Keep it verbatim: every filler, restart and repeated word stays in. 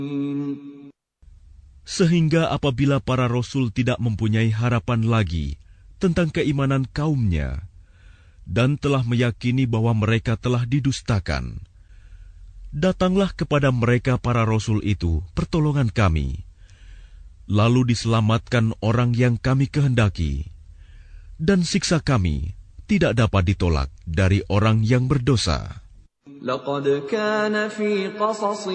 Sehingga apabila para rasul tidak mempunyai harapan lagi tentang keimanan kaumnya dan telah meyakini bahwa mereka telah didustakan, datanglah kepada mereka para rasul itu pertolongan kami, lalu diselamatkan orang yang kami kehendaki, dan siksa kami tidak dapat ditolak dari orang yang berdosa. لقد كان في قصص